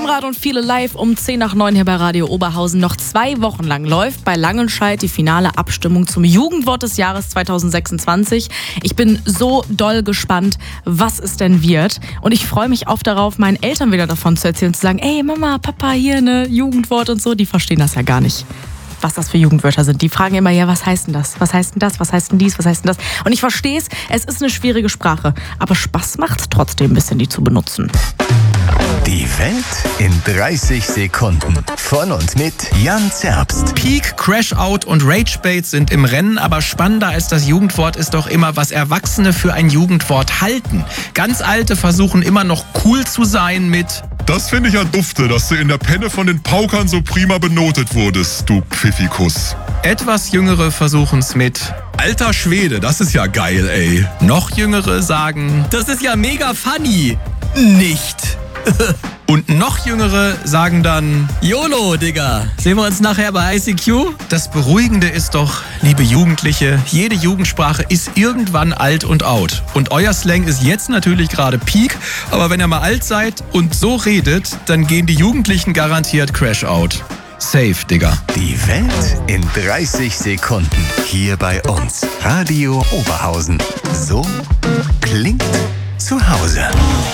Stammrat und viele live um 10 nach 9 hier bei Radio Oberhausen. Noch 2 Wochen lang läuft bei Langenscheidt die finale Abstimmung zum Jugendwort des Jahres 2026. Ich bin so doll gespannt, was es denn wird. Und ich freue mich auch darauf, meinen Eltern wieder davon zu erzählen, zu sagen, ey Mama, Papa, hier ne Jugendwort und so. Die verstehen das ja gar nicht, was das für Jugendwörter sind. Die fragen immer, ja, was heißt denn das? Was heißt denn das? Was heißt denn dies? Was heißt denn das? Und ich verstehe es ist eine schwierige Sprache. Aber Spaß macht es trotzdem ein bisschen, die zu benutzen. Die Welt in 30 Sekunden. Von und mit Jan Zerbst. Peak, Crash-Out und Rage-Bait sind im Rennen, aber spannender als das Jugendwort ist doch immer, was Erwachsene für ein Jugendwort halten. Ganz Alte versuchen immer noch cool zu sein mit: Das finde ich ja dufte, dass du in der Penne von den Paukern so prima benotet wurdest, du Pfiffikus. Etwas Jüngere versuchen's mit: Alter Schwede, das ist ja geil, ey. Noch Jüngere sagen: Das ist ja mega funny. Nicht. Und noch Jüngere sagen dann: YOLO, Digga. Sehen wir uns nachher bei ICQ? Das Beruhigende ist doch, liebe Jugendliche, jede Jugendsprache ist irgendwann alt und out. Und euer Slang ist jetzt natürlich gerade Peak, aber wenn ihr mal alt seid und so redet, dann gehen die Jugendlichen garantiert Crash-Out. Safe, Digga. Die Welt in 30 Sekunden. Hier bei uns. Radio Oberhausen. So klingt zu Hause.